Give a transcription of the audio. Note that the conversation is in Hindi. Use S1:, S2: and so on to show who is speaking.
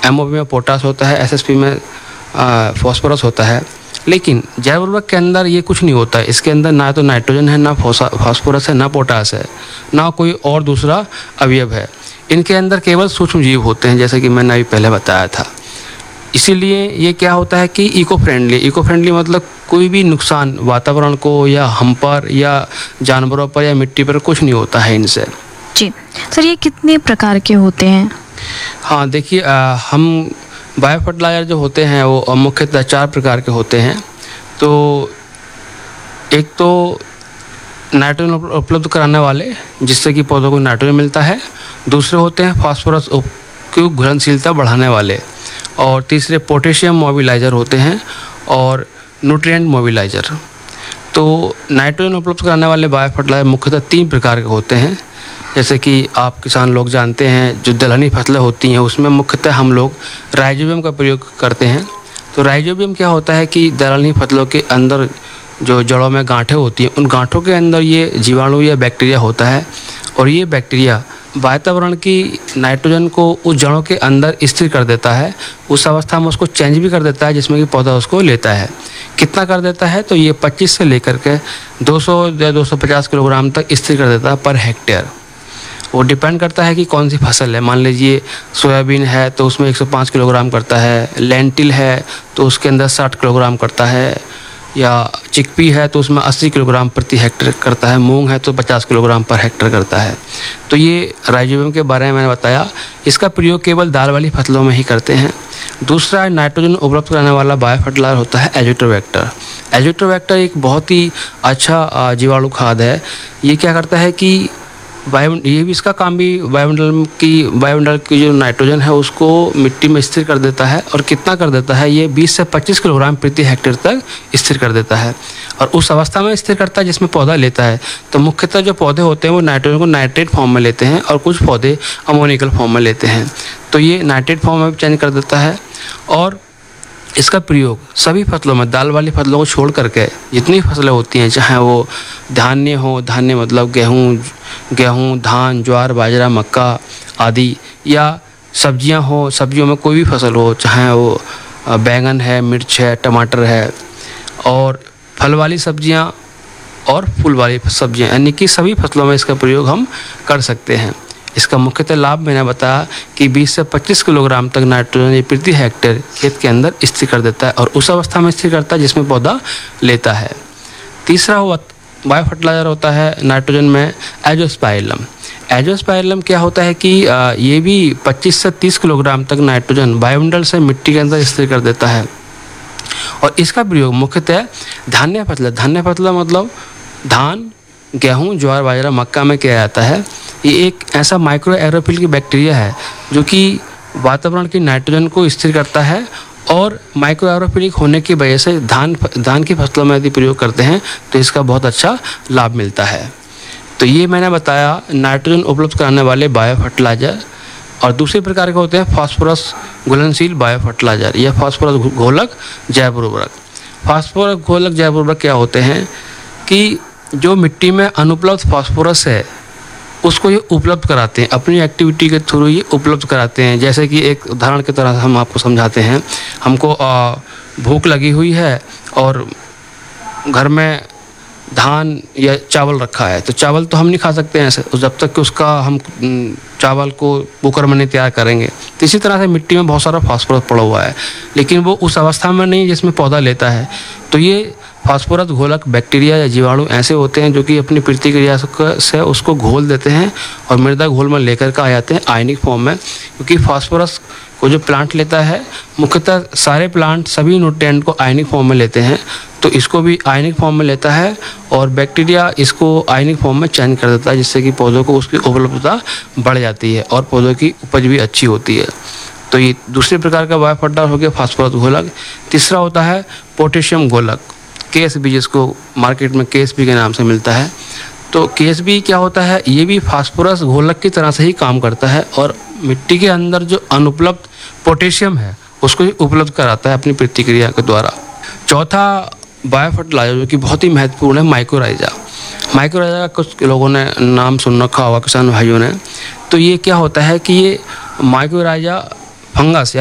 S1: MOP में पोटास होता है, SSP में फॉस्फोरस होता है। लेकिन जैव उर्वरक के अंदर ये कुछ नहीं होता है। इसके अंदर ना तो नाइट्रोजन है, ना फॉस्फोरस है, ना पोटास है, ना कोई और दूसरा अवयव है। इनके अंदर केवल सूक्ष्म जीव होते हैं, जैसे कि मैंने अभी पहले बताया था। इसीलिए ये क्या होता है कि इको फ्रेंडली मतलब कोई भी नुकसान वातावरण को या हम पर या जानवरों पर या मिट्टी पर कुछ नहीं होता है इनसे।
S2: जी सर, ये कितने प्रकार के होते हैं?
S1: हाँ देखिए, हम बायो फर्टिलाइजर जो होते हैं वो मुख्यतः 4 प्रकार के होते हैं। तो एक तो नाइट्रोजन उपलब्ध कराने वाले, जिससे कि पौधों को नाइट्रोजन मिलता है। दूसरे होते हैं फास्फोरस की घुलनशीलता बढ़ाने वाले, और तीसरे पोटेशियम मोबिलाइजर होते हैं और न्यूट्रिएंट मोबिलाइजर। तो नाइट्रोजन उपलब्ध कराने वाले बायो फर्टिलाइजर मुख्यतः 3 प्रकार के होते हैं। जैसे कि आप किसान लोग जानते हैं, जो दलहनी फसलें होती हैं उसमें मुख्यतः हम लोग राइजोबियम का प्रयोग करते हैं। तो राइजोबियम क्या होता है कि दलहनी फसलों के अंदर जो जड़ों में गांठें होती हैं, उन गांठों के अंदर ये जीवाणु या बैक्टीरिया होता है, और ये बैक्टीरिया वातावरण की नाइट्रोजन को उस जड़ों के अंदर स्थिर कर देता है। उस अवस्था में उसको चेंज भी कर देता है, जिसमें कि पौधा उसको लेता है। कितना कर देता है? तो ये 25 से लेकर के 200 या 250 किलोग्राम तक स्थिर कर देता है पर हेक्टेयर। वो डिपेंड करता है कि कौन सी फसल है। मान लीजिए सोयाबीन है तो उसमें 105 किलोग्राम करता है, लेंटिल है तो उसके अंदर 60 किलोग्राम करता है, या चिकपी है तो उसमें 80 किलोग्राम प्रति हेक्टेयर करता है, मूंग है तो 50 किलोग्राम पर हेक्टेयर करता है। तो ये राइजोबियम के बारे में मैंने बताया। इसका प्रयोग केवल दाल वाली फसलों में ही करते हैं। दूसरा नाइट्रोजन उपलब्ध कराने वाला बायो फर्टिलाइजर होता है एजिटोबैक्टर। एजिटोबैक्टर एक बहुत ही अच्छा जीवाणु खाद है। ये क्या करता है कि ये भी इसका काम भी वायुमंडल की जो नाइट्रोजन है उसको मिट्टी में स्थिर कर देता है। और कितना कर देता है? ये 20 से 25 किलोग्राम प्रति हेक्टेयर तक स्थिर कर देता है, और उस अवस्था में स्थिर करता है जिसमें पौधा लेता है। तो मुख्यतः जो पौधे होते हैं वो नाइट्रोजन को नाइट्रेट फॉर्म में लेते हैं, और कुछ पौधे अमोनिकल फॉर्म में लेते हैं। तो ये नाइट्रेट फॉर्म में चेंज कर देता है। और इसका प्रयोग सभी फसलों में, दाल वाली फसलों को छोड़ करके जितनी फसलें होती हैं, चाहे वो धान्य हो, धान्य मतलब गेहूँ, धान, ज्वार, बाजरा, मक्का आदि, या सब्जियां हो, सब्जियों में कोई भी फसल हो, चाहे वो बैंगन है, मिर्च है, टमाटर है, और फल वाली सब्जियां और फूल वाली सब्जियां, यानी कि सभी फसलों में इसका प्रयोग हम कर सकते हैं। इसका मुख्यतः लाभ मैंने बताया कि 20 से 25 किलोग्राम तक नाइट्रोजन प्रति हेक्टेयर खेत के अंदर स्थिर कर देता है, और उस अवस्था में स्थिर करता है जिसमें पौधा लेता है। तीसरा बायो फर्टिलाइजर होता है नाइट्रोजन में एजोस्पाइरिलम। एजोस्पाइरिलम क्या होता है कि ये भी 25 से 30 किलोग्राम तक नाइट्रोजन वायुमंडल से मिट्टी के अंदर स्थिर कर देता है। और इसका प्रयोग मुख्यतः धान्य फसलें मतलब धान, गेहूँ, ज्वार, बाजरा, मक्का में किया जाता है। ये एक ऐसा माइक्रो एरोफिल की बैक्टीरिया है जो कि वातावरण की नाइट्रोजन को स्थिर करता है, और माइक्रो एरोफिलिक होने की वजह से धान की फसलों में यदि प्रयोग करते हैं तो इसका बहुत अच्छा लाभ मिलता है। तो ये मैंने बताया नाइट्रोजन उपलब्ध कराने वाले बायो फर्टिलाइजर। और दूसरे प्रकार के होते हैं फास्फोरस घुलनशील बायो फर्टिलाइजर या फास्फोरस घोलक जैव उर्वरक। फास्फोरस घोलक जैव उर्वरक क्या होते हैं कि जो मिट्टी में अनुपलब्ध फास्फोरस है उसको ये उपलब्ध कराते हैं, अपनी एक्टिविटी के थ्रू ये उपलब्ध कराते हैं। जैसे कि एक उदाहरण की तरह हम आपको समझाते हैं। हमको भूख लगी हुई है और घर में धान या चावल रखा है, तो चावल तो हम नहीं खा सकते हैं ऐसे, जब तक कि उसका हम चावल को कुकर में नहीं तैयार करेंगे। तो इसी तरह से मिट्टी में बहुत सारा फास्फोरस पड़ा हुआ है, लेकिन वो उस अवस्था में नहीं जिसमें पौधा लेता है। तो ये फास्फोरस घोलक बैक्टीरिया या जीवाणु ऐसे होते हैं जो कि अपनी प्रतिक्रिया से उसको घोल देते हैं और मृदा घोल में लेकर के आ जाते हैं आयनिक फॉर्म में। क्योंकि फास्फोरस को जो प्लांट लेता है, मुख्यतः सारे प्लांट सभी न्यूट्रिएंट को आयनिक फॉर्म में लेते हैं, तो इसको भी आयनिक फॉर्म में लेता है, और बैक्टीरिया इसको आयनिक फॉर्म में चेंज कर देता है, जिससे कि पौधों को उसकी उपलब्धता बढ़ जाती है और पौधों की उपज भी अच्छी होती है। तो ये दूसरे प्रकार का बायो फर्टिलाइजर हो गया फास्फोरस घोलक। तीसरा होता है पोटेशियम घोलक, KSB, जिसको मार्केट में KSB के नाम से मिलता है। तो KSB क्या होता है? ये भी फास्फोरस घोलक की तरह से ही काम करता है, और मिट्टी के अंदर जो अनुपलब्ध पोटेशियम है उसको ही उपलब्ध कराता है अपनी प्रतिक्रिया के द्वारा। चौथा बायो फर्टिलाइजर जो कि बहुत ही महत्वपूर्ण है, माइक्रोराइजा। माइक्रोराइजा का कुछ लोगों ने नाम सुन रखा होगा, किसान भाइयों ने। तो ये क्या होता है कि ये माइक्रोराइजा फंगस